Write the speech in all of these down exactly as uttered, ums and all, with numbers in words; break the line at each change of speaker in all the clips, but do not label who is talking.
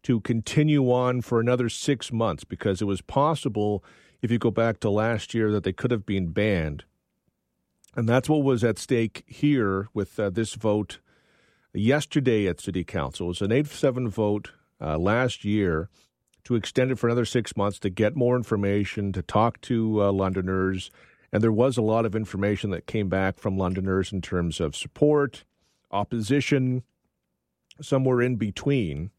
to continue on for another six months because it was possible, if you go back to last year, that they could have been banned. And that's what was at stake here with uh, this vote yesterday at City Council. It was an eight seven vote uh, last year to extend it for another six months to get more information, to talk to uh, Londoners. And there was a lot of information that came back from Londoners in terms of support, opposition, somewhere in between.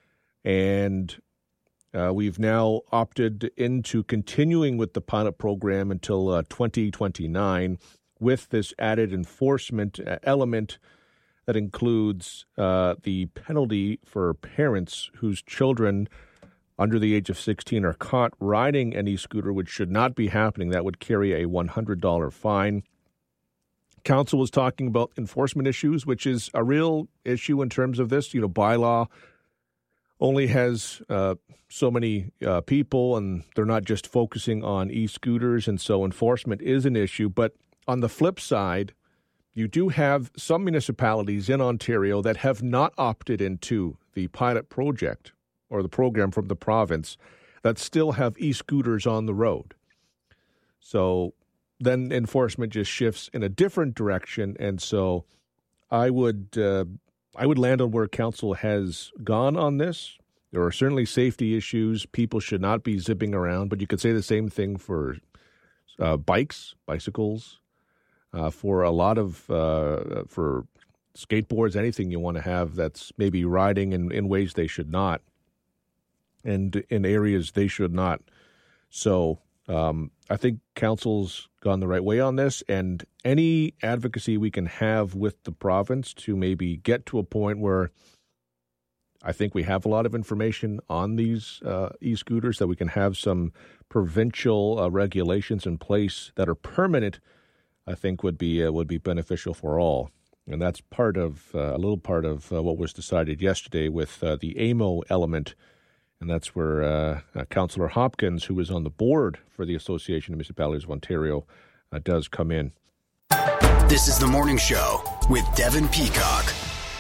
And uh, we've now opted into continuing with the pilot program until uh, twenty twenty-nine with this added enforcement element that includes uh, the penalty for parents whose children under the age of sixteen are caught riding an e-scooter, which should not be happening. That would carry a one hundred dollars fine. Council was talking about enforcement issues, which is a real issue in terms of this. You know, bylaw only has uh, so many uh, people, and they're not just focusing on e-scooters, and so enforcement is an issue. But on the flip side, you do have some municipalities in Ontario that have not opted into the pilot project or the program from the province that still have e-scooters on the road. So then enforcement just shifts in a different direction. And so I would uh, I would land on where council has gone on this. There are certainly safety issues. People should not be zipping around, but you could say the same thing for uh, bikes, bicycles, uh, for a lot of, uh, for skateboards, anything you want to have that's maybe riding in, in ways they should not, and in areas they should not. So um, I think council's gone the right way on this, and any advocacy we can have with the province to maybe get to a point where I think we have a lot of information on these uh, e-scooters, that we can have some provincial uh, regulations in place that are permanent, I think would be uh, would be beneficial for all. And that's part of uh, a little part of uh, what was decided yesterday with uh, the A M O element. And that's where uh, uh, Councillor Hopkins, who is on the board for the Association of Municipalities of Ontario, uh, does come in.
This is The Morning Show with Devin Peacock.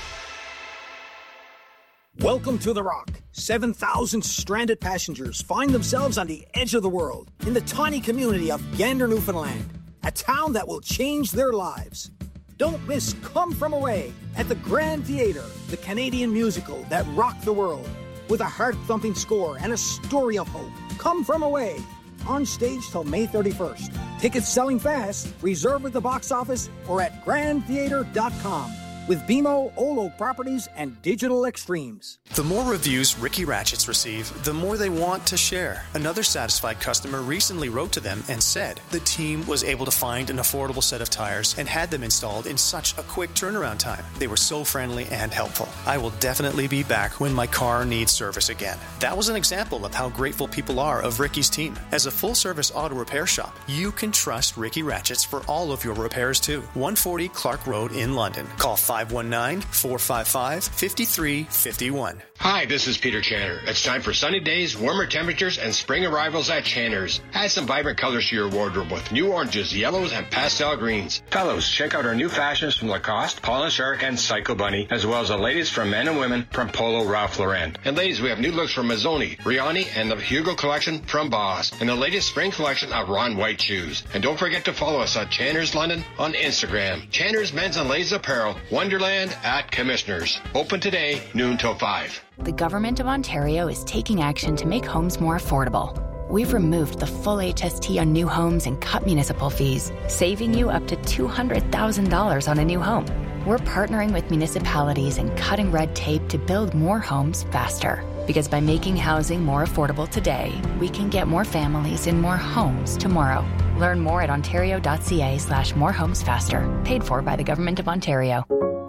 Welcome to The Rock. seven thousand stranded passengers find themselves on the edge of the world in the tiny community of Gander, Newfoundland, a town that will change their lives. Don't miss Come From Away at the Grand Theatre, the Canadian musical that rocked the world. With a heart-thumping score and a story of hope. Come From Away. On stage till May thirty-first. Tickets selling fast. Reserve at the box office or at grand theatre dot com. With B M O, Olo Properties, and Digital Extremes.
The more reviews Ricky Ratchets receive, the more they want to share. Another satisfied customer recently wrote to them and said the team was able to find an affordable set of tires and had them installed in such a quick turnaround time. They were so friendly and helpful. I will definitely be back when my car needs service again. That was an example of how grateful people are of Ricky's team. As a full-service auto repair shop, you can trust Ricky Ratchets for all of your repairs too. one forty Clark Road in London. Call five one nine, four five five, five three five one.
Hi, this is Peter Channer. It's time for sunny days, warmer temperatures, and spring arrivals at Channer's. Add some vibrant colors to your wardrobe with new oranges, yellows, and pastel greens. Fellows, check out our new fashions from Lacoste, Paul and Shark, and Psycho Bunny, as well as the latest from men and women from Polo Ralph Lauren. And ladies, we have new looks from Mazzoni, Riani, and the Hugo collection from Boss, and the latest spring collection of Ron White shoes. And don't forget to follow us at Channer's London on Instagram. Channer's Men's and Ladies Apparel, Wonderland at Commissioners. Open today, noon till five.
The Government of Ontario is taking action to make homes more affordable. We've removed the full H S T on new homes and cut municipal fees, saving you up to two hundred thousand dollars on a new home. We're partnering with municipalities and cutting red tape to build more homes faster. Because by making housing more affordable today, we can get more families in more homes tomorrow. Learn more at ontario.ca slash more homes faster. Paid for by the Government of Ontario.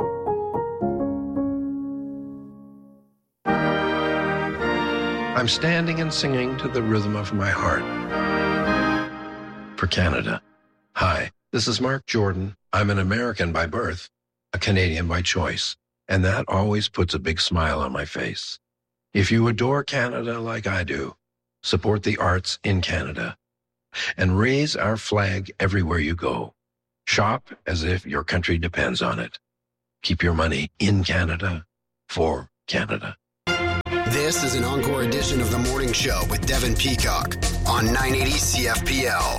I'm standing and singing to the rhythm of my heart. For Canada. Hi, this is Mark Jordan. I'm an American by birth, a Canadian by choice, and that always puts a big smile on my face. If you adore Canada like I do, support the arts in Canada and raise our flag everywhere you go. Shop as if your country depends on it. Keep your money in Canada for Canada.
This is an encore edition of The Morning Show with Devin Peacock on nine eighty C F P L.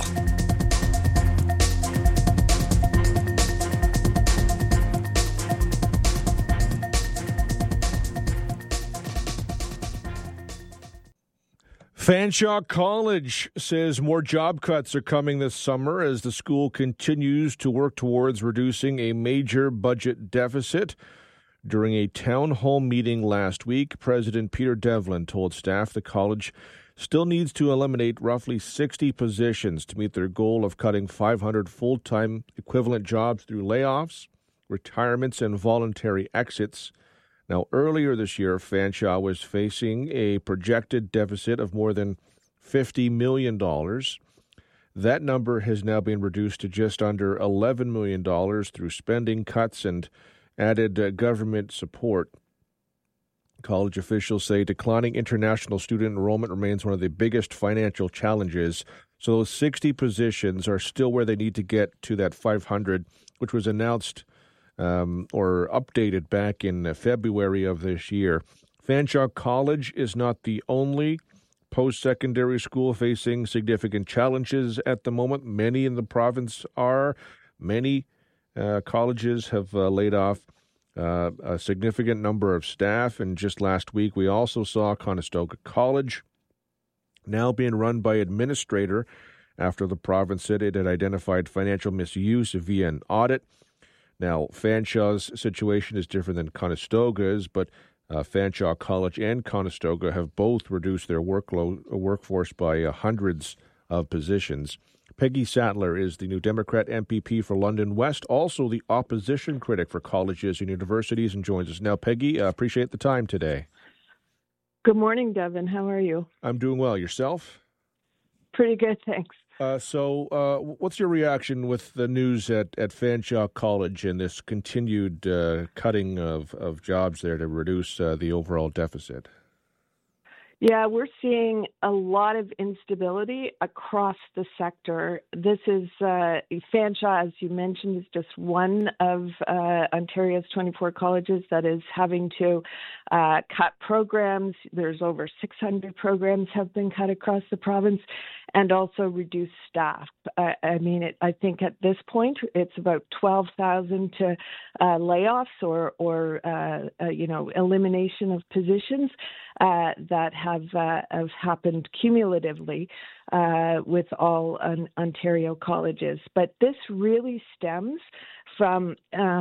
Fanshawe College says more job cuts are coming this summer as the school continues to work towards reducing a major budget deficit. During a town hall meeting last week, President Peter Devlin told staff the college still needs to eliminate roughly sixty positions to meet their goal of cutting five hundred full-time equivalent jobs through layoffs, retirements, and voluntary exits. Now, earlier this year, Fanshawe was facing a projected deficit of more than fifty million dollars. That number has now been reduced to just under eleven million dollars through spending cuts and added uh, government support. College officials say declining international student enrollment remains one of the biggest financial challenges. So those sixty positions are still where they need to get to that five hundred, which was announced Um, or updated back in February of this year. Fanshawe College is not the only post-secondary school facing significant challenges at the moment. Many in the province are. Many uh, colleges have uh, laid off uh, a significant number of staff. And just last week, we also saw Conestoga College now being run by administrator after the province said it had identified financial misuse via an audit. Now, Fanshawe's situation is different than Conestoga's, but uh, Fanshawe College and Conestoga have both reduced their workload workforce by uh, hundreds of positions. Peggy Sattler is the New Democrat M P P for London West, also the opposition critic for colleges and universities, and joins us now. Peggy, uh, appreciate the time today.
Good morning, Devin. How are you?
I'm doing well. Yourself?
Pretty good, thanks.
Uh, so uh, what's your reaction with the news at, at Fanshawe College and this continued uh, cutting of, of jobs there to reduce uh, the overall deficit?
Yeah, we're seeing a lot of instability across the sector. This is, uh, Fanshawe, as you mentioned, is just one of uh, Ontario's twenty-four colleges that is having to uh, cut programs. There's over six hundred programs have been cut across the province, and also reduce staff. Uh, I mean, it, I think at this point, it's about twelve thousand to uh, layoffs or, or uh, uh, you know, elimination of positions uh, that have, uh, have happened cumulatively uh, with all um, Ontario colleges. But this really stems from uh,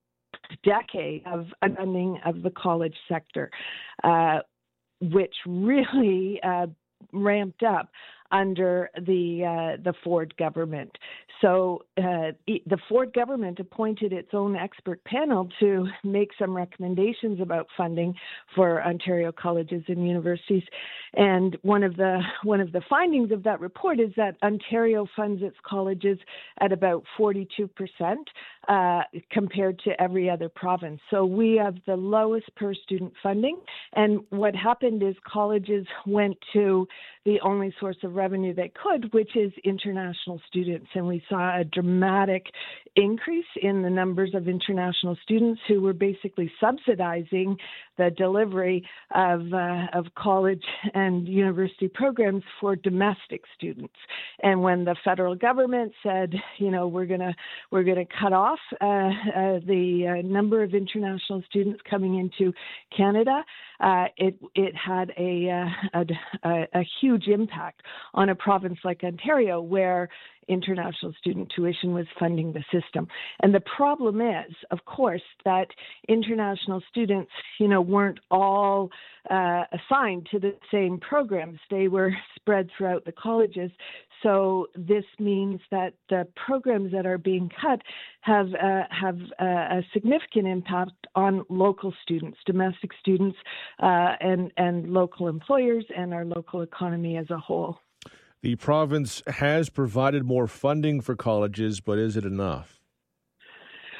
decade of funding of the college sector, uh, which really uh, ramped up under the uh, the Ford government. So uh, the Ford government appointed its own expert panel to make some recommendations about funding for Ontario colleges and universities. And one of the one of the findings of that report is that Ontario funds its colleges at about forty-two percent uh, compared to every other province. So we have the lowest per student funding. And what happened is colleges went to the only source of revenue they could, which is international students. And we saw a dramatic increase in the numbers of international students who were basically subsidizing the delivery of uh, of college and university programs for domestic students. And when the federal government said, you know, we're gonna we're gonna cut off uh, uh, the uh, number of international students coming into Canada, uh, it it had a, uh, a a huge impact on a province like Ontario, where international student tuition was funding the system. And the problem is, of course, that international students, you know, weren't all uh, assigned to the same programs. They were spread throughout the colleges. So this means that the programs that are being cut have uh, have uh, a significant impact on local students, domestic students, uh, and and local employers and our local economy as a whole.
The province has provided more funding for colleges, but is it enough?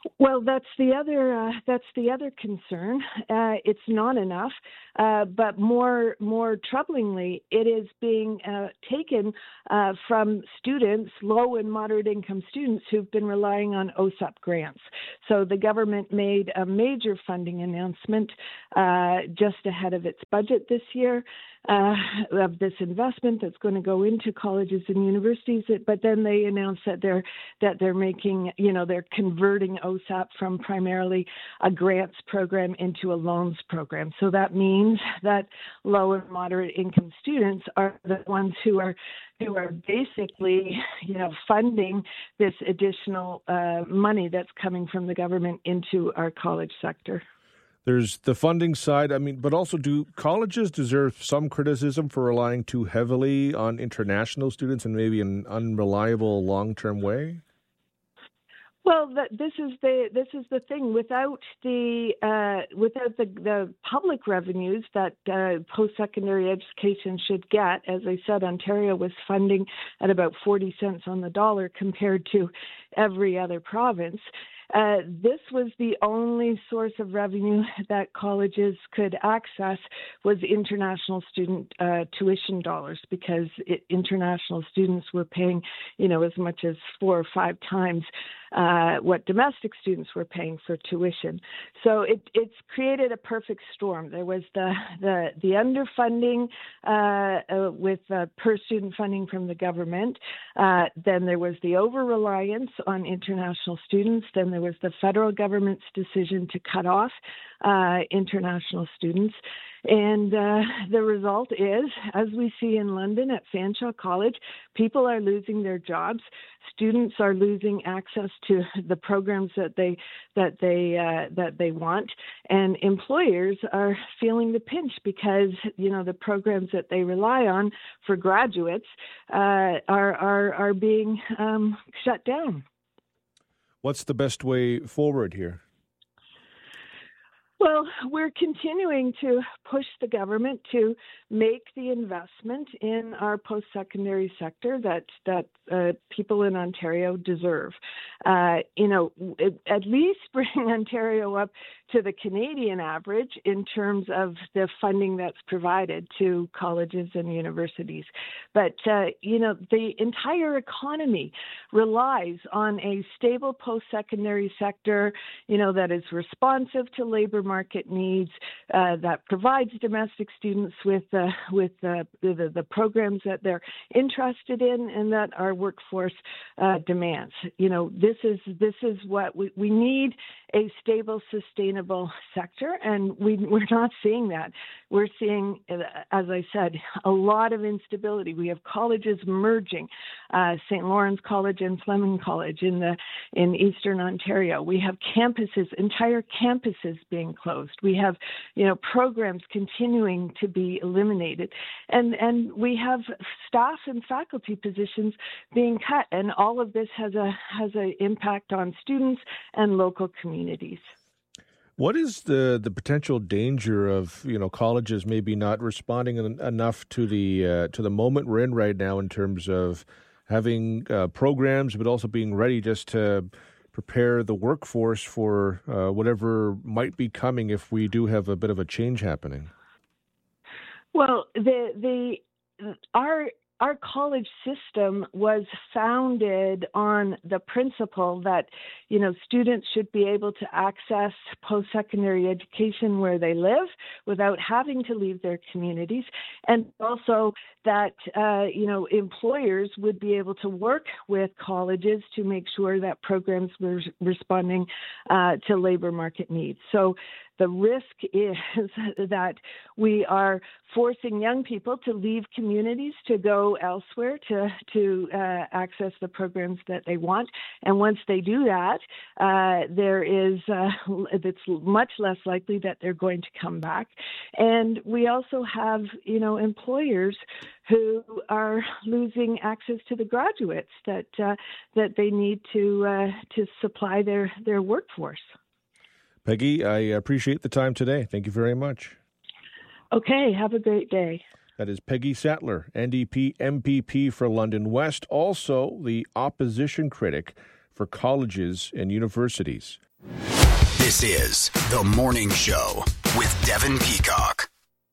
Well, that's the other uh, that's the other concern. Uh, it's not enough, uh, but more more troublingly, it is being uh, taken uh, from students, low and moderate income students, who've been relying on O S U P grants. So the government made a major funding announcement uh, just ahead of its budget this year. Uh, of this investment that's going to go into colleges and universities, but then they announced that they're that they're making, you know, they're converting O S U P from primarily a grants program into a loans program. So that means that low and moderate income students are the ones who are who are basically, you know, funding this additional uh, money that's coming from the government into our college sector.
There's the funding side, I mean, but also do colleges deserve some criticism for relying too heavily on international students in maybe an unreliable long-term way?
Well, that, this is the this is the thing. Without the uh, without the, the public revenues that uh, post-secondary education should get, as I said, Ontario was funding at about forty cents on the dollar compared to every other province. Uh, this was the only source of revenue that colleges could access was international student uh, tuition dollars, because it, international students were paying, you know, as much as four or five times uh, what domestic students were paying for tuition. So it, it's created a perfect storm. There was the the, the underfunding uh, uh, with uh, per student funding from the government. Uh, then there was the over-reliance on international students. Then there was the federal government's decision to cut off uh, international students. And uh, the result is, as we see in London at Fanshawe College, people are losing their jobs. Students are losing access to the programs that they that they uh, that they want, and employers are feeling the pinch because, you know, the programs that they rely on for graduates uh, are are are being um, shut down.
What's the best way forward here?
Well, we're continuing to push the government to make the investment in our post-secondary sector that that uh, people in Ontario deserve. Uh, you know, it, at least bring Ontario up to the Canadian average in terms of the funding that's provided to colleges and universities. But, uh, you know, the entire economy relies on a stable post-secondary sector, you know, that is responsive to labor market needs, uh, that provides domestic students with uh, with uh, the, the programs that they're interested in and that our workforce uh, demands. You know, this is this is what we, we need, a stable, sustainable sector, and we, we're not seeing that. We're seeing, as I said, a lot of instability. We have colleges merging, uh, Saint Lawrence College and Fleming College in the in Eastern Ontario. We have campuses, entire campuses being closed. We have, you know, programs continuing to be eliminated, and and we have staff and faculty positions being cut, and all of this has a has an impact on students and local communities.
What is the, the potential danger of, you know, colleges maybe not responding en- enough to the uh, to the moment we're in right now in terms of having uh, programs, but also being ready just to prepare the workforce for uh, whatever might be coming if we do have a bit of a change happening?
Well, the the our Our college system was founded on the principle that, you know, students should be able to access post-secondary education where they live without having to leave their communities, and also that, uh, you know, employers would be able to work with colleges to make sure that programs were responding uh, to labor market needs. So the risk is that we are forcing young people to leave communities to go elsewhere to to uh, access the programs that they want. And once they do that, uh, there is uh, it's much less likely that they're going to come back. And we also have, you know, employers who are losing access to the graduates that uh, that they need to uh, to supply their their workforce.
Peggy, I appreciate the time today. Thank you very much.
Okay, have a great day.
That is Peggy Sattler, N D P M P P for London West, also the opposition critic for colleges and universities.
This is The Morning Show with Devin Peacock.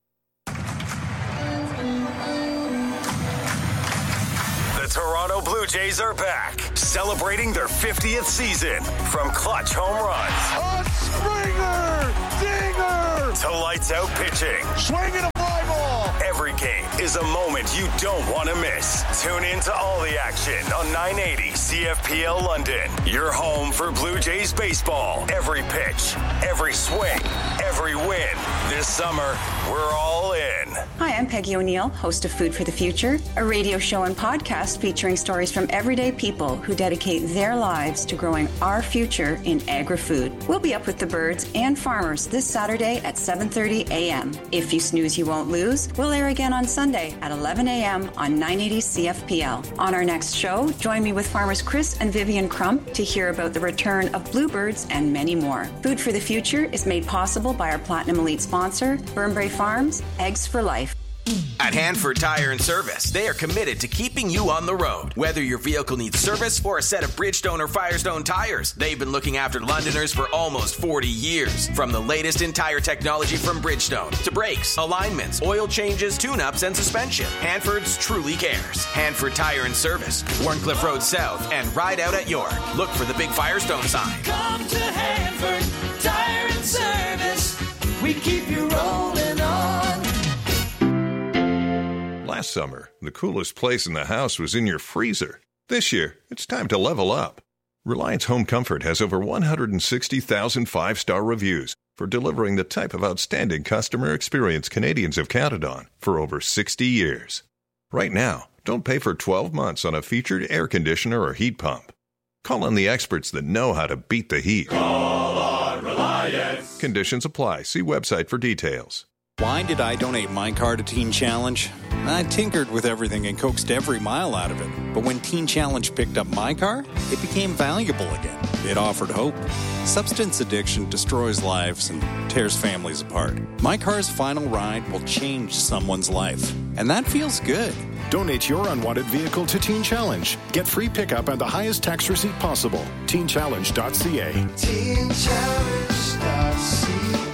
The Toronto Blue Jays are back, celebrating their fiftieth season. From clutch home runs,
a Springer, dinger,
to lights out pitching,
swinging a fly ball.
Every game is a moment you don't want to miss. Tune in to all the action on nine eighty C F P L London. Your home for Blue Jays baseball. Every pitch, every swing, every win. This summer, we're all in.
Hi, I'm Peggy O'Neill, host of Food for the Future, a radio show and podcast featuring stories from everyday people who dedicate their lives to growing our future in agri-food. We'll be up with the birds and farmers this Saturday at seven thirty a.m. If you snooze, you won't lose. We'll air again on Sunday at eleven a.m. on nine eighty C F P L. On our next show, join me with farmers Chris and Vivian Crump to hear about the return of bluebirds and many more. Food for the Future is made possible by our Platinum Elite sponsor, Burnbrae Farms, Eggs for Life.
At Hanford Tire and Service, they are committed to keeping you on the road. Whether your vehicle needs service or a set of Bridgestone or Firestone tires, they've been looking after Londoners for almost forty years. From the latest in tire technology from Bridgestone to brakes, alignments, oil changes, tune-ups, and suspension, Hanford's truly cares. Hanford Tire and Service, Warncliffe Road South, and Ride Out at York. Look for the big Firestone sign.
Come to Hanford Tire and Service. We keep you rolling on.
Last summer, the coolest place in the house was in your freezer. This year, it's time to level up. Reliance Home Comfort has over one hundred sixty thousand five-star reviews for delivering the type of outstanding customer experience Canadians have counted on for over sixty years. Right now, don't pay for twelve months on a featured air conditioner or heat pump. Call on the experts that know how to beat the heat.
Call on Reliance.
Conditions apply. See website for details.
Why did I donate my car to Teen Challenge? I tinkered with everything and coaxed every mile out of it. But when Teen Challenge picked up my car, it became valuable again. It offered hope. Substance addiction destroys lives and tears families apart. My car's final ride will change someone's life. And that feels good.
Donate your unwanted vehicle to Teen Challenge. Get free pickup and the highest tax receipt possible. teen challenge dot c a.
teen challenge dot c a.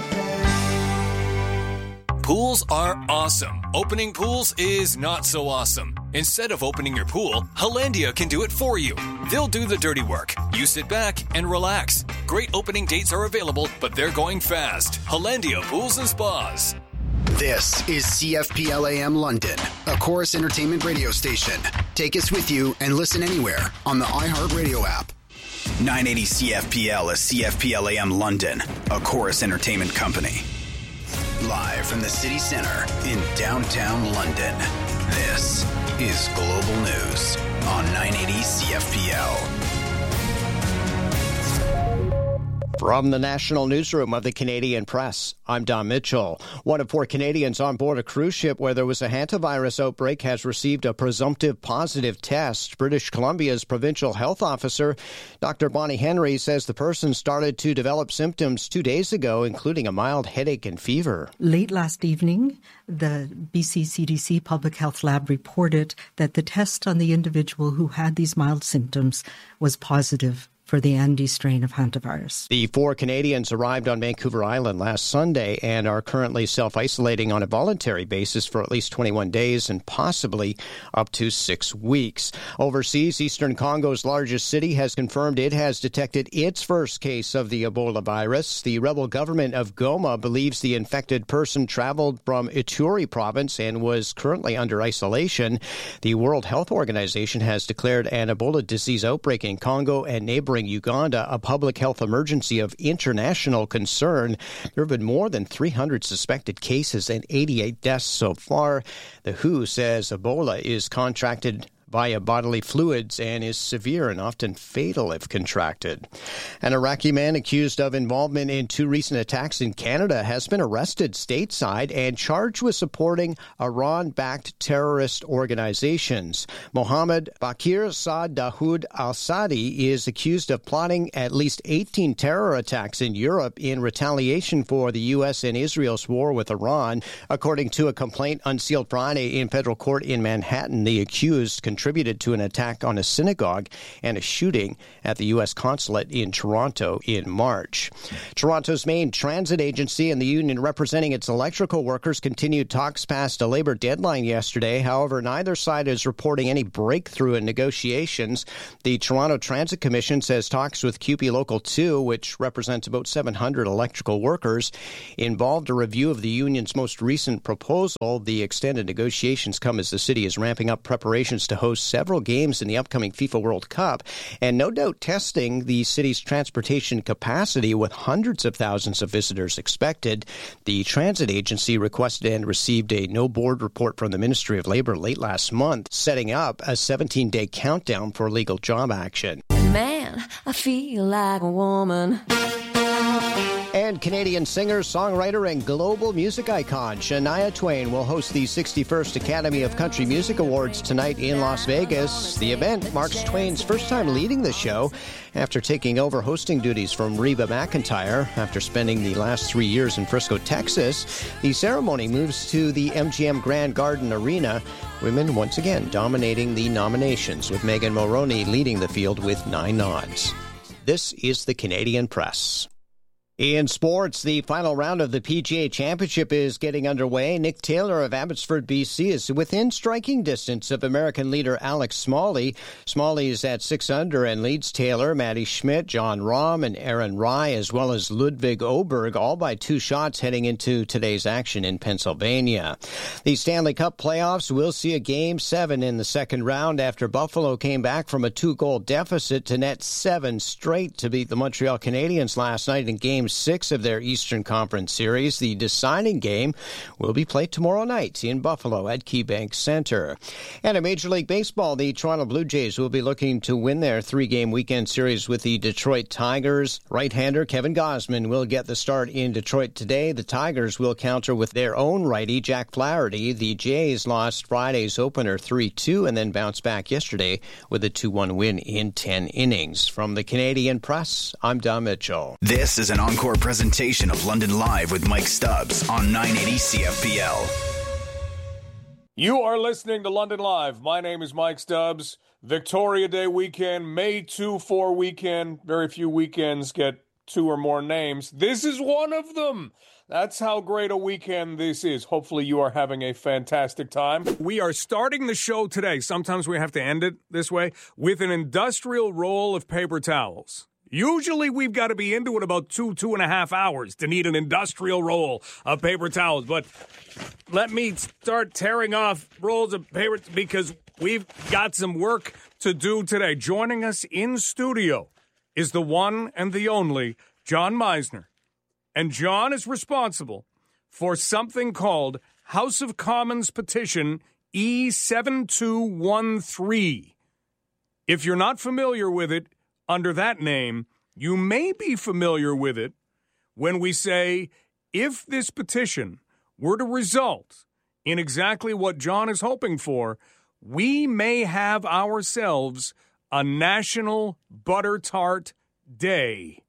Pools are awesome. Opening pools is not so awesome. Instead of opening your pool, Hollandia can do it for you. They'll do the dirty work. You sit back and relax. Great opening dates are available, but they're going fast. Hollandia Pools and Spas.
This is C F P L A M London, a Chorus Entertainment radio station. Take us with you and listen anywhere on the iHeartRadio app. nine eighty C F P L is C F P L A M London, a Chorus Entertainment company. Live from the city center in downtown London, this is Global News on nine eighty C F P L.
From the National Newsroom of the Canadian Press, I'm Don Mitchell. One of four Canadians on board a cruise ship where there was a hantavirus outbreak has received a presumptive positive test. British Columbia's provincial health officer, Doctor Bonnie Henry, says the person started to develop symptoms two days ago, including a mild headache and fever.
Late last evening, the B C C D C Public Health Lab reported that the test on the individual who had these mild symptoms was positive for the Andes strain of hantavirus.
The four Canadians arrived on Vancouver Island last Sunday and are currently self-isolating on a voluntary basis for at least twenty-one days and possibly up to six weeks. Overseas, Eastern Congo's largest city has confirmed it has detected its first case of the Ebola virus. The rebel government of Goma believes the infected person traveled from Ituri province and was currently under isolation. The World Health Organization has declared an Ebola disease outbreak in Congo and neighboring Uganda a public health emergency of international concern. There have been more than three hundred suspected cases and eighty-eight deaths so far. The W H O says Ebola is contracted via bodily fluids and is severe and often fatal if contracted. An Iraqi man accused of involvement in two recent attacks in Canada has been arrested stateside and charged with supporting Iran-backed terrorist organizations. Mohammed Bakir Saad Dahoud al-Sadi is accused of plotting at least eighteen terror attacks in Europe in retaliation for the U S and Israel's war with Iran. According to a complaint unsealed Friday in federal court in Manhattan, the accused contributed to an attack on a synagogue and a shooting at the U S consulate in Toronto in March. Toronto's main transit agency and the union representing its electrical workers continued talks past a labor deadline yesterday. However, neither side is reporting any breakthrough in negotiations. The Toronto Transit Commission says talks with C U P E Local two, which represents about seven hundred electrical workers, involved a review of the union's most recent proposal. The extended negotiations come as the city is ramping up preparations to host several games in the upcoming FIFA World Cup, and no doubt testing the city's transportation capacity with hundreds of thousands of visitors expected. The transit agency requested and received a no-board report from the Ministry of Labour late last month, setting up a seventeen-day countdown for legal job action.
Man, I feel like a woman.
And Canadian singer, songwriter, and global music icon Shania Twain will host the sixty-first Academy of Country Music Awards tonight in Las Vegas. The event marks Twain's first time leading the show after taking over hosting duties from Reba McEntire. After spending the last three years in Frisco, Texas, the ceremony moves to the M G M Grand Garden Arena. Women once again dominating the nominations, with Megan Mulroney leading the field with nine nods. This is the Canadian Press. In sports, the final round of the P G A Championship is getting underway. Nick Taylor of Abbotsford, B C is within striking distance of American leader Alex Smalley. Smalley is at six under and leads Taylor, Matty Schmidt, John Rahm, and Aaron Rai, as well as Ludwig Oberg, all by two shots heading into today's action in Pennsylvania. The Stanley Cup playoffs will see a Game seven in the second round after Buffalo came back from a two-goal deficit to net seven straight to beat the Montreal Canadiens last night in Game six of their Eastern Conference Series. The deciding game will be played tomorrow night in Buffalo at KeyBank Center. And in Major League Baseball, the Toronto Blue Jays will be looking to win their three-game weekend series with the Detroit Tigers. Right-hander Kevin Gausman will get the start in Detroit today. The Tigers will counter with their own righty, Jack Flaherty. The Jays lost Friday's opener three two and then bounced back yesterday with a two one win in ten innings. From the Canadian Press, I'm Don Mitchell.
This is an encore presentation of London Live with Mike Stubbs on nine eighty C F P L.
You are listening to London Live. My name is Mike Stubbs. Victoria Day weekend, May second four weekend. Very few weekends get two or more names. This is one of them. That's how great a weekend this is. Hopefully you are having a fantastic time. We are starting the show today. Sometimes we have to end it this way with an industrial roll of paper towels. Usually we've got to be into it about two, two and a half hours to need an industrial roll of paper towels. But let me start tearing off rolls of paper because we've got some work to do today. Joining us in studio is the one and the only John Meisner. And John is responsible for something called House of Commons Petition E seven two one three. If you're not familiar with it, under that name, you may be familiar with it when we say, if this petition were to result in exactly what John is hoping for, we may have ourselves a National Butter Tart Day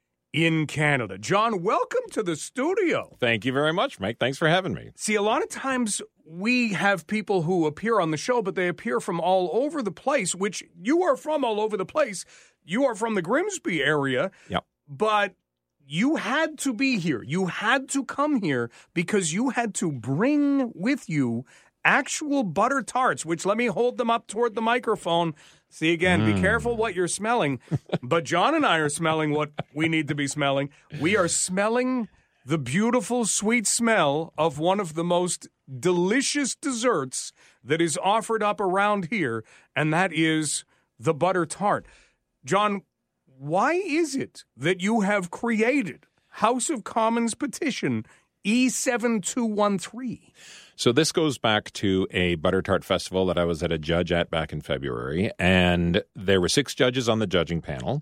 in Canada. John, welcome to the studio.
Thank you very much, Mike. Thanks for having me.
See, a lot of times we have people who appear on the show, but they appear from all over the place, which you are from all over the place. You are from the Grimsby area.
Yep.
But you had to be here. You had to come here because you had to bring with you actual butter tarts, which let me hold them up toward the microphone. See, again, mm. be careful what you're smelling. But John and I are smelling what we need to be smelling. We are smelling the beautiful, sweet smell of one of the most delicious desserts that is offered up around here, and that is the butter tart. John, why is it that you have created House of Commons Petition E seven two one three?
So this goes back to a butter tart festival that I was at a judge at back in February, and there were six judges on the judging panel,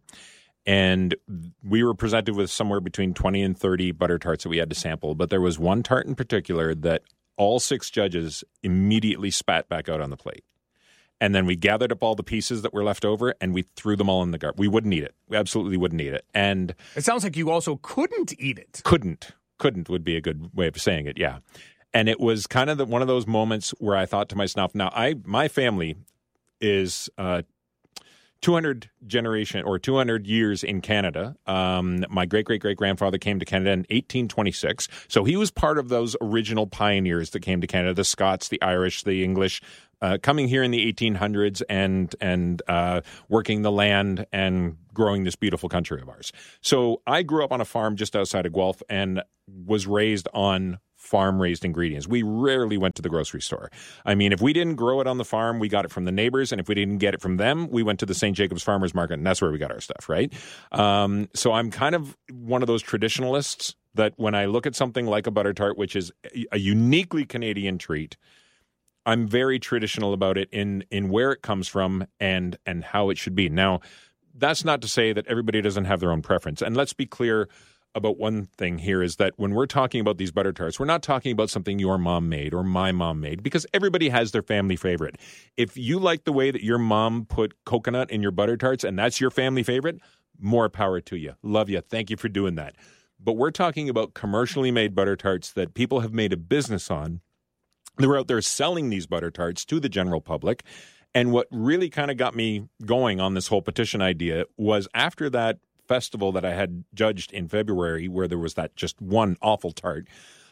and we were presented with somewhere between twenty and thirty butter tarts that we had to sample, but there was one tart in particular that all six judges immediately spat back out on the plate. And then we gathered up all the pieces that were left over, and we threw them all in the garbage. We wouldn't eat it. We absolutely wouldn't eat it. And
it sounds like you also couldn't eat it.
Couldn't. Couldn't would be a good way of saying it, yeah. And it was kind of the, one of those moments where I thought to myself, now, I my family is uh, two hundred generation or two hundred years in Canada. Um, my great great great grandfather came to Canada in eighteen twenty-six, so he was part of those original pioneers that came to Canada: the Scots, the Irish, the English, uh, coming here in the eighteen hundreds and and uh, working the land and growing this beautiful country of ours. So I grew up on a farm just outside of Guelph and was raised on farm-raised ingredients. We rarely went to the grocery store. I mean, if we didn't grow it on the farm, we got it from the neighbors, and if we didn't get it from them, we went to the Saint Jacobs Farmers Market, and that's where we got our stuff, right? Um, so I'm kind of one of those traditionalists that when I look at something like a butter tart, which is a uniquely Canadian treat, I'm very traditional about it in in where it comes from and and how it should be. Now, that's not to say that everybody doesn't have their own preference. And let's be clear about one thing here is that when we're talking about these butter tarts, we're not talking about something your mom made or my mom made, because everybody has their family favorite. If you like the way that your mom put coconut in your butter tarts and that's your family favorite, more power to you. Love you. Thank you for doing that. But we're talking about commercially made butter tarts that people have made a business on. They're out there selling these butter tarts to the general public. And what really kind of got me going on this whole petition idea was after that festival that I had judged in February, where there was that just one awful tart,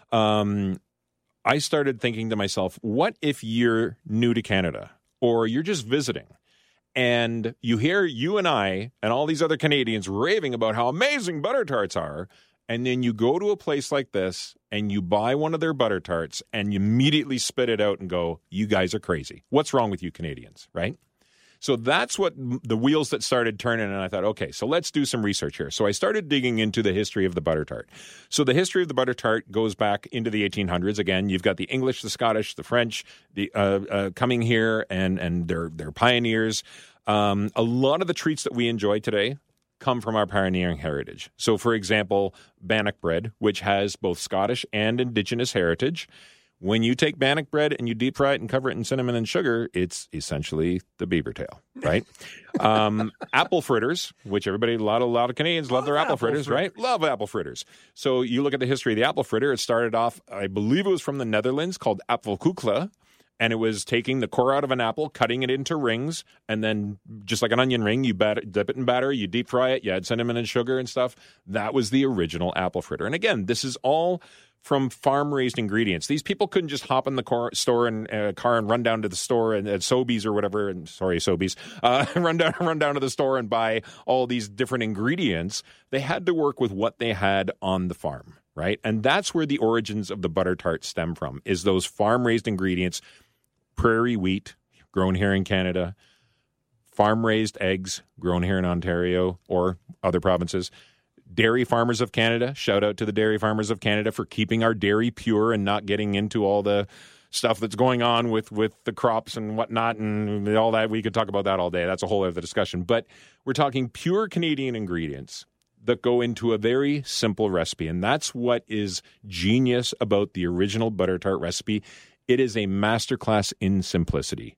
um, I started thinking to myself, what if you're new to Canada or you're just visiting and you hear you and I and all these other Canadians raving about how amazing butter tarts are, and then you go to a place like this and you buy one of their butter tarts and you immediately spit it out and go, you guys are crazy. What's wrong with you Canadians, right? So that's what the wheels that started turning, and I thought, okay, so let's do some research here. So I started digging into the history of the butter tart. So the history of the butter tart goes back into the eighteen hundreds. Again, you've got the English, the Scottish, the French, the uh, uh, coming here, and and they're they're pioneers. Um, a lot of the treats that we enjoy today come from our pioneering heritage. So, for example, bannock bread, which has both Scottish and Indigenous heritage. When you take bannock bread and you deep fry it and cover it in cinnamon and sugar, it's essentially the beaver tail, right? um, apple fritters, which everybody, a lot, a lot of Canadians love, love their apple, apple fritters, fritters, right? Love apple fritters. So you look at the history of the apple fritter. It started off, I believe it was from the Netherlands, called apfelkoekle. And it was taking the core out of an apple, cutting it into rings, and then just like an onion ring, you batter, dip it in batter, you deep fry it, you add cinnamon and sugar and stuff. That was the original apple fritter. And again, this is all from farm-raised ingredients. These people couldn't just hop in the car, store and uh, car and run down to the store and at Sobeys or whatever. And sorry, Sobeys, uh, run down, run down to the store and buy all these different ingredients. They had to work with what they had on the farm, right? And that's where the origins of the butter tart stem from, is those farm-raised ingredients. Prairie wheat, grown here in Canada, farm-raised eggs, grown here in Ontario or other provinces, dairy farmers of Canada. Shout out to the dairy farmers of Canada for keeping our dairy pure and not getting into all the stuff that's going on with, with the crops and whatnot and all that. We could talk about that all day. That's a whole other discussion. But we're talking pure Canadian ingredients that go into a very simple recipe. And that's what is genius about the original butter tart recipe. It is a masterclass in simplicity.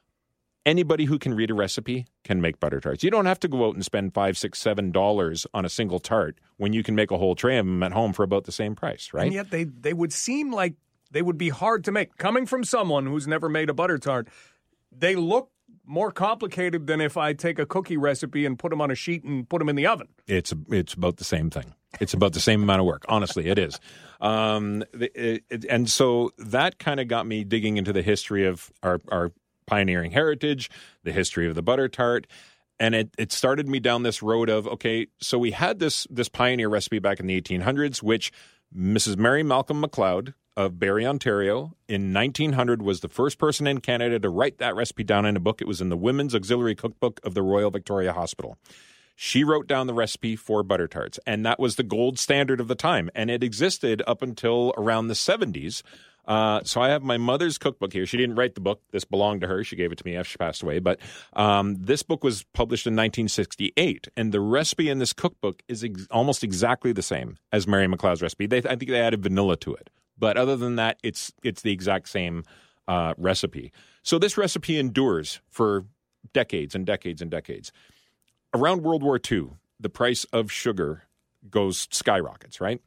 Anybody who can read a recipe can make butter tarts. You don't have to go out and spend five, six, seven dollars on a single tart when you can make a whole tray of them at home for about the same price, right?
And yet they, they would seem like they would be hard to make. Coming from someone who's never made a butter tart, they look more complicated than if I take a cookie recipe and put them on a sheet and put them in the oven.
It's it's about the same thing. It's about the same amount of work. Honestly, it is. Um, it, it, and so that kind of got me digging into the history of our, our pioneering heritage, the history of the butter tart. And it, it started me down this road of, okay, so we had this, this pioneer recipe back in the eighteen hundreds, which Missus Mary Malcolm MacLeod of Barrie, Ontario, in nineteen hundred was the first person in Canada to write that recipe down in a book. It was in the Women's Auxiliary Cookbook of the Royal Victoria Hospital. She wrote down the recipe for butter tarts, and that was the gold standard of the time. And it existed up until around the seventies. Uh, so I have my mother's cookbook here. She didn't write the book. This belonged to her. She gave it to me after she passed away. But um, this book was published in nineteen sixty-eight, and the recipe in this cookbook is ex- almost exactly the same as Mary MacLeod's recipe. They, I think they added vanilla to it. But other than that, it's it's the exact same uh, recipe. So this recipe endures for decades and decades and decades. Around World War Two, the price of sugar goes skyrockets, right?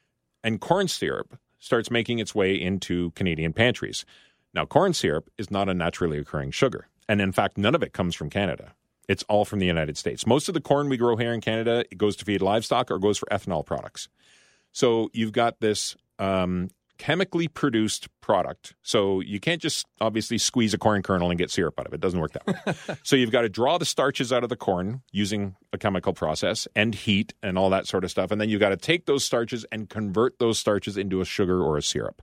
And corn syrup starts making its way into Canadian pantries. Now, corn syrup is not a naturally occurring sugar. And in fact, none of it comes from Canada. It's all from the United States. Most of the corn we grow here in Canada, it goes to feed livestock or goes for ethanol products. So you've got this um, chemically produced product. So you can't just obviously squeeze a corn kernel and get syrup out of it. It doesn't work that way. So you've got to draw the starches out of the corn using a chemical process and heat and all that sort of stuff. And then you've got to take those starches and convert those starches into a sugar or a syrup.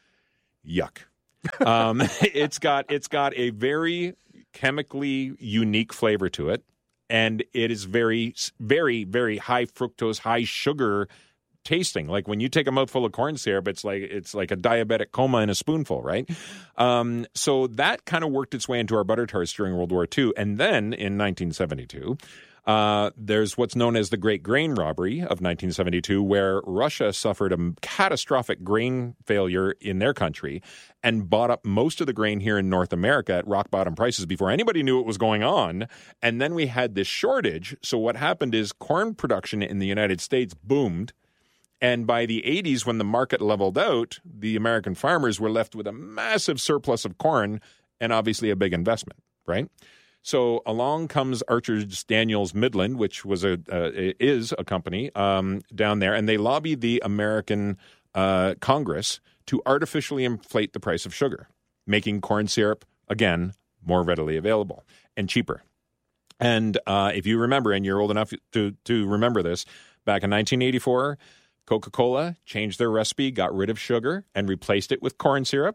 Yuck. Um, it's got it's got a very chemically unique flavor to it, and it is very, very, very high fructose, high sugar tasting. Like when you take a mouthful of corn syrup, it's like it's like a diabetic coma in a spoonful, right? Um, so that kind of worked its way into our butter tarts during World War Two, and then in nineteen seventy-two. Uh, there's what's known as the Great Grain Robbery of nineteen seventy-two, where Russia suffered a catastrophic grain failure in their country and bought up most of the grain here in North America at rock bottom prices before anybody knew what was going on. And then we had this shortage. So what happened is corn production in the United States boomed. And by the eighties, when the market leveled out, the American farmers were left with a massive surplus of corn and obviously a big investment, right? So along comes Archer's Daniels Midland, which was a uh, is a company um, down there, and they lobbied the American uh, Congress to artificially inflate the price of sugar, making corn syrup, again, more readily available and cheaper. And uh, if you remember, and you're old enough to, to remember this, back in nineteen eighty-four, Coca-Cola changed their recipe, got rid of sugar, and replaced it with corn syrup.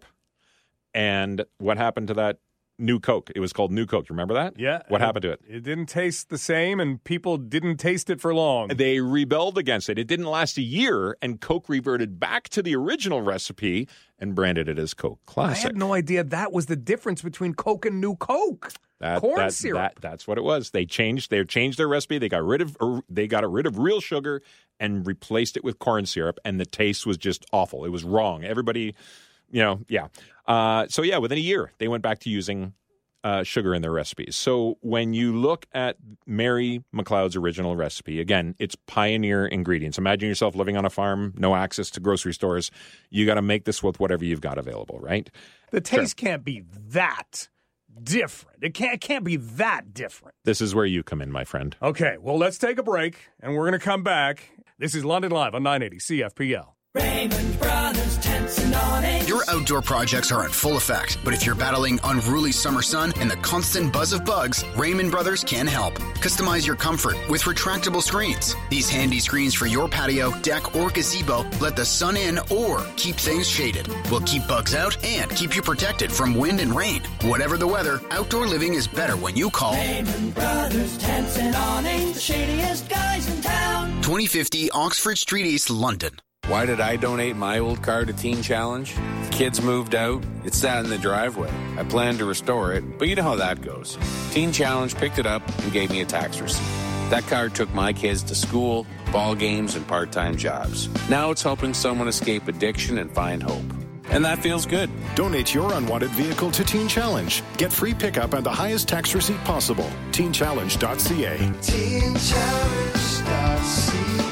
And what happened to that New Coke? It was called New Coke. Remember that?
Yeah.
What happened to it?
It didn't taste the same, and people didn't taste it for long.
They rebelled against it. It didn't last a year, and Coke reverted back to the original recipe and branded it as Coke Classic.
I had no idea that was the difference between Coke and New Coke.
That,
Corn
that,
syrup.
That, that's what it was. They changed. They changed their recipe. They got rid of. Or they got rid of real sugar and replaced it with corn syrup, and the taste was just awful. It was wrong. Everybody, you know, yeah. Uh, so yeah, within a year, they went back to using Uh, sugar in their recipes. So when you look at Mary McLeod's original recipe, again, it's pioneer ingredients. Imagine yourself living on a farm, no access to grocery stores. You got to make this with whatever you've got available, right?
The taste sure. can't be that different. It can't, it can't be that different.
This is where you come in, my friend.
Okay, well, let's take a break, and we're going to come back. This is London Live on nine eighty C F P L.
Raymond Brothers Tents and Awnings.
Your outdoor projects are in full effect, but if you're battling unruly summer sun and the constant buzz of bugs, Raymond Brothers can help. Customize your comfort with retractable screens. These handy screens for your patio, deck, or gazebo let the sun in or keep things shaded. We'll keep bugs out and keep you protected from wind and rain. Whatever the weather, outdoor living is better when you call
Raymond Brothers Tents and Awnings, the shadiest guys in town.
twenty fifty Oxford Street East, London.
Why did I donate my old car to Teen Challenge? The kids moved out. It sat in the driveway. I planned to restore it, but you know how that goes. Teen Challenge picked it up and gave me a tax receipt. That car took my kids to school, ball games, and part-time jobs. Now it's helping someone escape addiction and find hope. And that feels good.
Donate your unwanted vehicle to Teen Challenge. Get free pickup and the highest tax receipt possible. teen challenge dot c a.
teen challenge dot c a.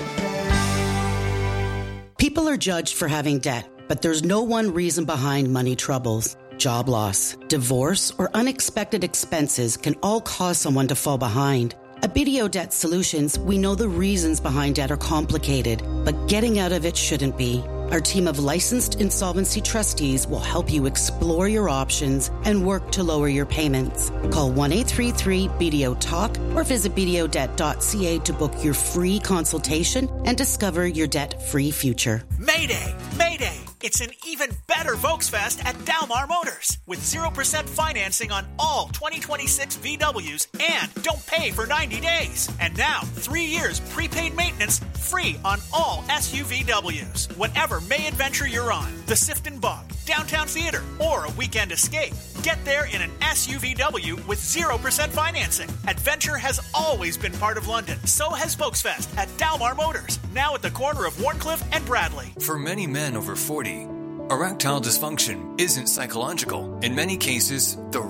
People are judged for having debt, but there's no one reason behind money troubles. Job loss, divorce, or unexpected expenses can all cause someone to fall behind. At B D O Debt Solutions, we know the reasons behind debt are complicated, but getting out of it shouldn't be. Our team of licensed insolvency trustees will help you explore your options and work to lower your payments. Call one eight three three B D O talk or visit b d o debt dot c a to book your free consultation and discover your debt-free future.
Mayday! Mayday! It's an even better Volksfest at Dalmar Motors with zero percent financing on all twenty twenty-six V Ws and don't pay for ninety days. And now, three years prepaid maintenance free on all S U V Ws. Whatever May adventure you're on, the Sifton Bog, Downtown Theater, or a weekend escape, get there in an S U V W with zero percent financing. Adventure has always been part of London. So has Volksfest at Dalmar Motors, now at the corner of Warncliffe and Bradley.
For many men over forty, erectile dysfunction isn't psychological. In many cases, the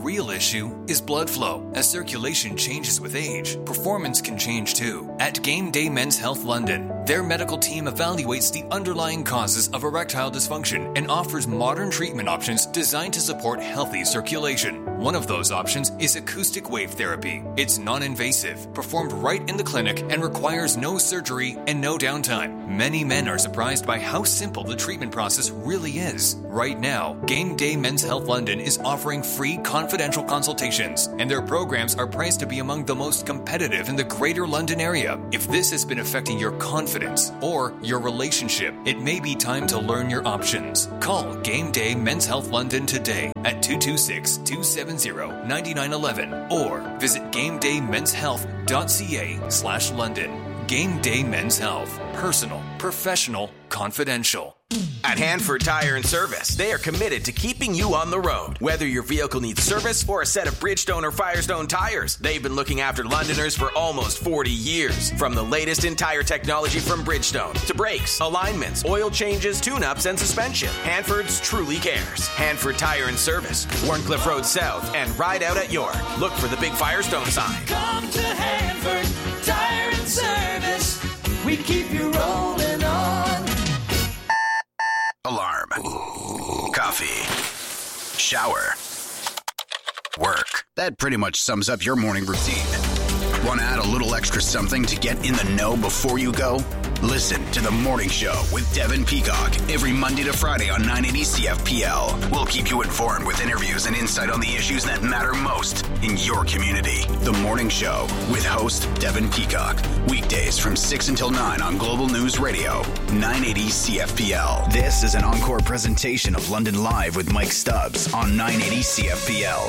real issue is blood flow. As circulation changes with age, performance can change too. At Game Day Men's Health London, their medical team evaluates the underlying causes of erectile dysfunction and offers modern treatment options designed to support healthy circulation. One of those options is acoustic wave therapy. It's non-invasive, performed right in the clinic, and requires no surgery and no downtime. Many men are surprised by how simple the treatment process really is. Right now, Game Day Men's Health London is offering free confidential consultations, and their programs are priced to be among the most competitive in the Greater London area. If this has been affecting your confidence or your relationship, it may be time to learn your options. Call Game Day Men's Health London today at two two six, two seven zero, nine nine one one or visit gamedaymenshealth.ca slash London. Game Day Men's Health. Personal, professional, confidential.
At Hanford Tire and Service, they are committed to keeping you on the road. Whether your vehicle needs service or a set of Bridgestone or Firestone tires, they've been looking after Londoners for almost forty years. From the latest in tire technology from Bridgestone to brakes, alignments, oil changes, tune-ups, and suspension, Hanford's truly cares. Hanford Tire and Service, Warncliffe Road South, and Ride Out at York. Look for the big Firestone sign.
Come to Hanford Tire and Service. We keep you rolling on.
Alarm. Coffee. Shower. Work. That pretty much sums up your morning routine. Want to add a little extra something to get in the know before you go? Listen to The Morning Show with Devin Peacock every Monday to Friday on nine eighty C F P L. We'll keep you informed with interviews and insight on the issues that matter most in your community. The Morning Show with host Devin Peacock. Weekdays from six until nine on Global News Radio, nine eighty C F P L. This is an encore presentation of London Live with Mike Stubbs on nine eighty C F P L.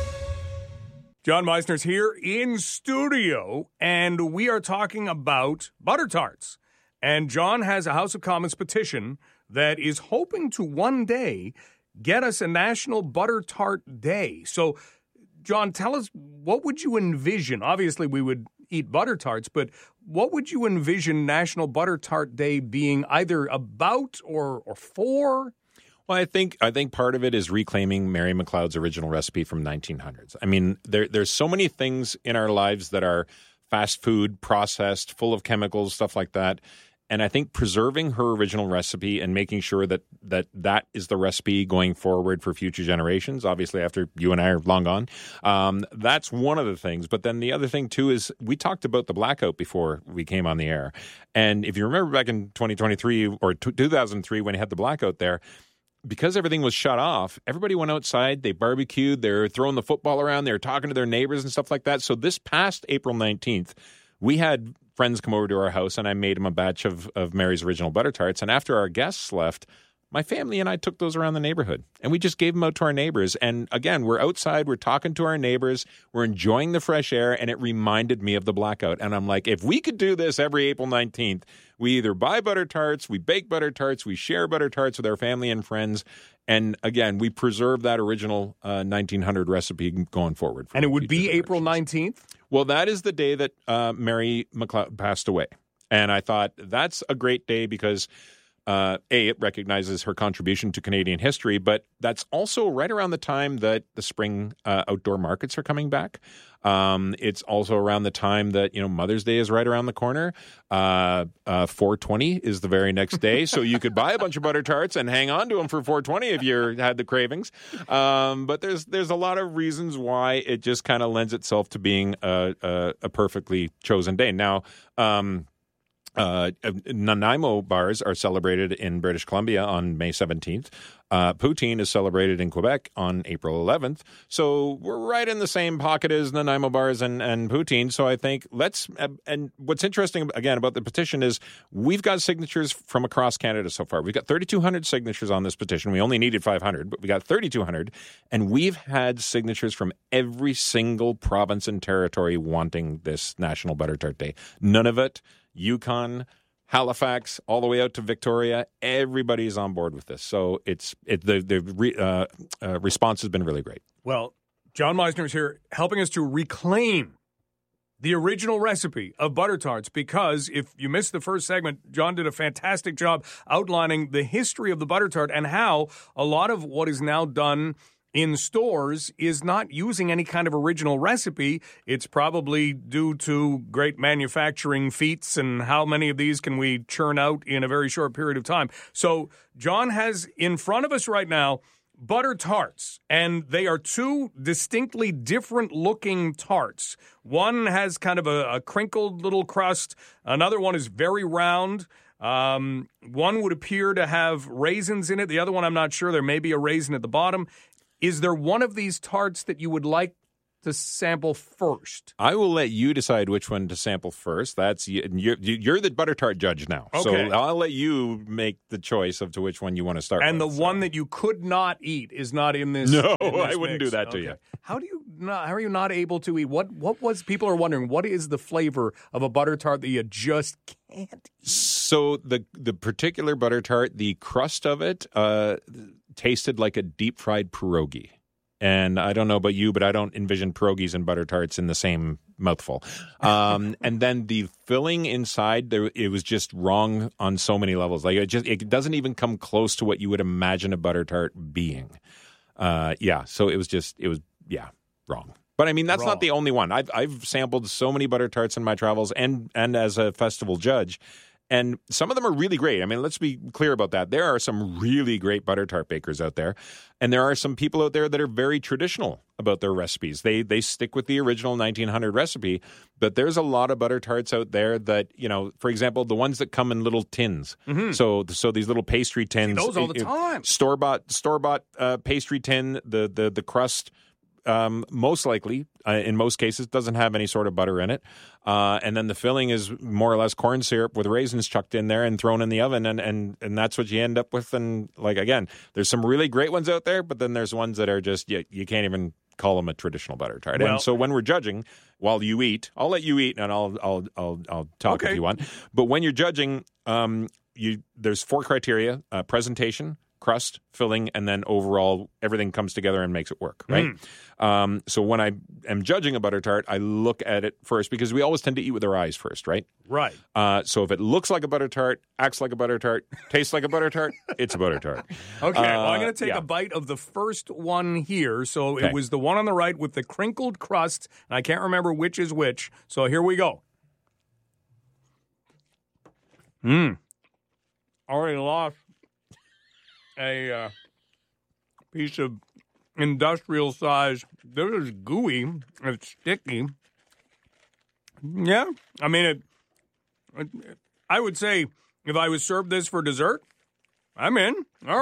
John Meisner's here in studio, and we are talking about butter tarts. And John has a House of Commons petition that is hoping to one day get us a National Butter Tart Day. So, John, tell us, what would you envision? Obviously, we would eat butter tarts, but what would you envision National Butter Tart Day being either about or, or for?
Well, I think I think part of it is reclaiming Mary McLeod's original recipe from nineteen hundreds. I mean, there there's so many things in our lives that are fast food, processed, full of chemicals, stuff like that. And I think preserving her original recipe and making sure that that, that is the recipe going forward for future generations, obviously after you and I are long gone, um, that's one of the things. But then the other thing, too, is we talked about the blackout before we came on the air. And if you remember back in twenty twenty-three or two thousand three when you had the blackout there, because everything was shut off, everybody went outside, they barbecued, they were throwing the football around, they were talking to their neighbors and stuff like that. So this past April nineteenth, we had friends come over to our house, and I made them a batch of, of Mary's original butter tarts. And after our guests left, my family and I took those around the neighborhood, and we just gave them out to our neighbors. And again, we're outside, we're talking to our neighbors, we're enjoying the fresh air, and it reminded me of the blackout. And I'm like, if we could do this every April nineteenth, we either buy butter tarts, we bake butter tarts, we share butter tarts with our family and friends. And again, we preserve that original uh, nineteen hundred recipe going forward.
And it would be April nineteenth?
Well, that is the day that uh, Mary McLeod passed away. And I thought that's a great day because, uh, A, it recognizes her contribution to Canadian history, but that's also right around the time that the spring uh, outdoor markets are coming back. Um, it's also around the time that, you know, Mother's Day is right around the corner. Uh, uh, four twenty is the very next day. So you could buy a bunch of butter tarts and hang on to them for four twenty if you had the cravings. Um, but there's there's a lot of reasons why it just kind of lends itself to being a, a, a perfectly chosen day. Now, um, Uh, Nanaimo bars are celebrated in British Columbia on May seventeenth. Uh, poutine is celebrated in Quebec on April eleventh. So we're right in the same pocket as Nanaimo bars and, and poutine. So I think let's uh, – and what's interesting, again, about the petition is we've got signatures from across Canada so far. We've got thirty-two hundred signatures on this petition. We only needed five hundred, but we got thirty-two hundred. And we've had signatures from every single province and territory wanting this National Butter Tart Day. None of it – Yukon, Halifax, all the way out to Victoria, everybody's on board with this. So it's it, the the re, uh, uh, response has been really great.
Well, John Meisner is here helping us to reclaim the original recipe of butter tarts, because if you missed the first segment, John did a fantastic job outlining the history of the butter tart and how a lot of what is now done in stores is not using any kind of original recipe. It's probably due to great manufacturing feats and how many of these can we churn out in a very short period of time. So John has in front of us right now butter tarts, and they are two distinctly different looking tarts. One has kind of a, a crinkled little crust. Another one is very round. Um, one would appear to have raisins in it. The other one, I'm not sure. There may be a raisin at the bottom. Is there one of these tarts that you would like to sample first?
I will let you decide which one to sample first. That's you, you're, you're the butter tart judge now.
Okay.
So I'll let you make the choice of to which one you want to start
and
with.
And the so. one that you could not eat is not in this.
No,
in this
I wouldn't
mix.
do that to
okay.
you.
How do you not? How are you not able to eat? What? What was? People are wondering what is the flavor of a butter tart that you just can't eat?
So the the particular butter tart, the crust of it uh, tasted like a deep fried pierogi. And I don't know about you, but I don't envision pierogies and butter tarts in the same mouthful. Um, and then the filling inside, there, it was just wrong on so many levels. Like it just, it doesn't even come close to what you would imagine a butter tart being. Uh, yeah, so it was just, it was, yeah, wrong. But I mean, that's
wrong.
not the only one. I've I've sampled so many butter tarts in my travels, and and as a festival judge. And some of them are really great. I mean, let's be clear about that. There are some really great butter tart bakers out there. And there are some people out there that are very traditional about their recipes. They they stick with the original nineteen hundred recipe. But there's a lot of butter tarts out there that, you know, for example, the ones that come in little tins.
Mm-hmm.
So so these little pastry tins.
See those all the time.
Store-bought, store-bought uh, pastry tin, the, the, the crust. Um, most likely, uh, in most cases, doesn't have any sort of butter in it. Uh, and then the filling is more or less corn syrup with raisins chucked in there and thrown in the oven. And, and, and that's what you end up with. And like, again, there's some really great ones out there, but then there's ones that are just, you, you can't even call them a traditional butter tart.
Well,
and so when we're judging, while you eat, I'll let you eat and I'll, I'll, I'll, I'll talk
okay.
if you want. But when you're judging, um, you, there's four criteria, uh, presentation, crust, filling, and then overall everything comes together and makes it work, right? Mm. Um, so when I am judging a butter tart, I look at it first because we always tend to eat with our eyes first, right?
Right.
Uh, so if it looks like a butter tart, acts like a butter tart, tastes like a butter tart, it's a butter tart.
Okay, uh, well, I'm going to take
yeah.
a bite of the first one here. So
okay.
it was the one on the right with the crinkled crust, and I can't remember which is which. So here we go. Mmm. Already lost a uh, piece of industrial size. This is gooey. It's sticky. Yeah, I mean, it, it, I would say if I was served this for dessert, I'm in. All